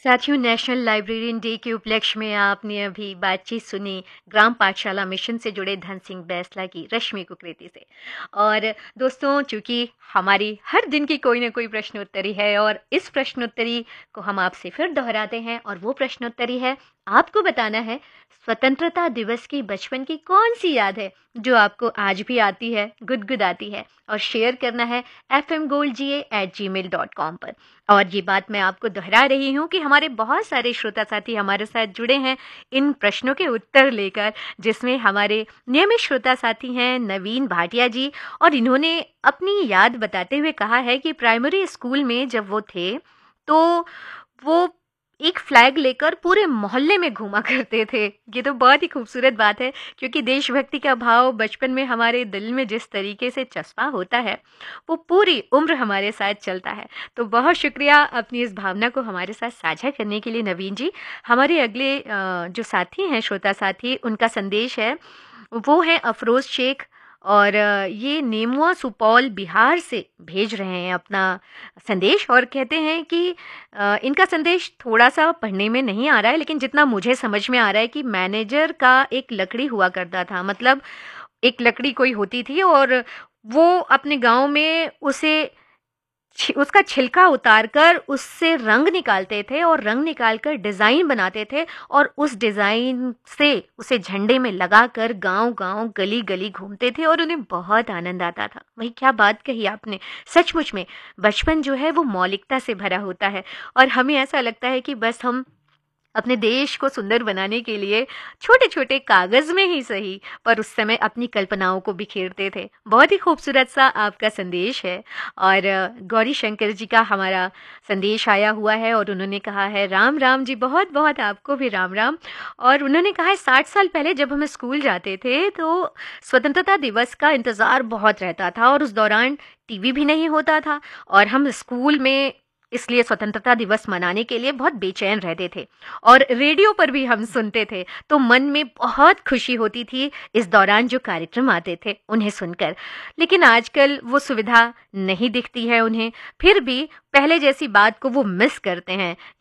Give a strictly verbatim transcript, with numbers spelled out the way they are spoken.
साथियों, national librarian day के उपलक्ष्य में आपने अभी बातचीत सुनी ग्राम पाठशाला मिशन से जुड़े धन सिंह बैसला की रश्मि कुकरेती से। और दोस्तों, चूंकि हमारी हर दिन की कोई ना कोई प्रश्नोत्तरी है और इस प्रश्नोत्तरी को हम आपसे फिर दोहराते हैं, और वो प्रश्नोत्तरी है, आपको बताना है स्वतंत्रता दिवस की बचपन की कौन सी याद है जो आपको आज भी आती है, गुदगुदाती है, और शेयर करना है एफ एम गोल्ड जी ए एट जी मेल डॉट कॉम पर। और ये बात मैं आपको दोहरा रही हूँ कि हमारे बहुत सारे श्रोता साथी हमारे साथ जुड़े हैं इन प्रश्नों के उत्तर लेकर, जिसमें हमारे नियमित श्रोता साथी हैं नवीन भाटिया जी, और इन्होंने अपनी याद बताते हुए कहा है कि प्राइमरी स्कूल में जब वो थे तो वो एक फ्लैग लेकर पूरे मोहल्ले में घूमा करते थे। ये तो बहुत ही खूबसूरत बात है, क्योंकि देशभक्ति का भाव बचपन में हमारे दिल में जिस तरीके से चस्पा होता है वो पूरी उम्र हमारे साथ चलता है। तो बहुत शुक्रिया अपनी इस भावना को हमारे साथ साझा करने के लिए नवीन जी। हमारे अगले जो साथी हैं, श्रोता साथी, उनका संदेश है, वो है अफरोज शेख, और ये नेमुआ सुपौल बिहार से भेज रहे हैं अपना संदेश, और कहते हैं कि इनका संदेश थोड़ा सा पढ़ने में नहीं आ रहा है, लेकिन जितना मुझे समझ में आ रहा है कि मैनेजर का एक लकड़ी हुआ करता था, मतलब एक लकड़ी कोई होती थी और वो अपने गांव में उसे उसका छिलका उतारकर उससे रंग निकालते थे और रंग निकालकर डिज़ाइन बनाते थे, और उस डिज़ाइन से उसे झंडे में लगाकर गांव-गांव, गली-गली घूमते थे और उन्हें बहुत आनंद आता था। वही क्या बात कही आपने, सचमुच में बचपन जो है वो मौलिकता से भरा होता है, और हमें ऐसा लगता है कि बस हम अपने देश को सुंदर बनाने के लिए छोटे छोटे कागज में ही सही, पर उस समय अपनी कल्पनाओं को बिखेरते थे। बहुत ही खूबसूरत सा आपका संदेश है। और गौरी शंकर जी का हमारा संदेश आया हुआ है, और उन्होंने कहा है राम राम जी, बहुत बहुत आपको भी राम राम। और उन्होंने कहा है साठ साल पहले जब हम स्कूल जाते थे तो स्वतंत्रता दिवस का इंतज़ार बहुत रहता था, और उस दौरान टीवी भी नहीं होता था, और हम स्कूल में इसलिए स्वतंत्रता दिवस मनाने के लिए बहुत बेचैन रहते थे, और रेडियो पर भी हम सुनते थे, तो मन में बहुत खुशी होती थी इस दौरान जो कार्यक्रम आते थे उन्हें सुनकर। लेकिन आजकल वो सुविधा नहीं दिखती है उन्हें, फिर भी पहले जैसी बात को वो मिस करते हैं।